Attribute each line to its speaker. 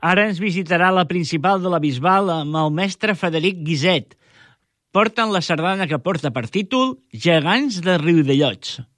Speaker 1: Ara ens visitarà la principal de la Bisbal amb el mestre Frederic Guiset. Porten la sardana que porta per títol Gegants de Riudellots.